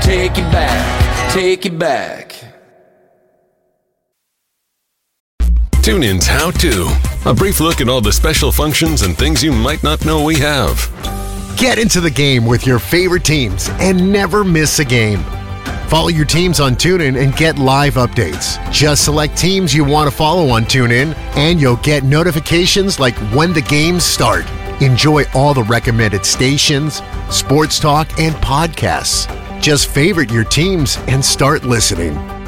Take it back, take it back. TuneIn's How To. A brief look at all the special functions and things you might not know we have. Get into the game with your favorite teams and never miss a game. Follow your teams on TuneIn and get live updates. Just select teams you want to follow on TuneIn, and you'll get notifications like when the games start. Enjoy all the recommended stations, sports talk, and podcasts. Just favorite your teams and start listening.